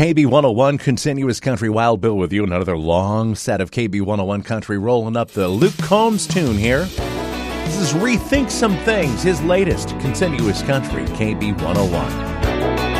KB 101 Continuous Country, Wild Bill with you. Another long set of KB 101 Country rolling up the Luke Combs tune here. This is Rethink Some Things, his latest Continuous Country, KB 101.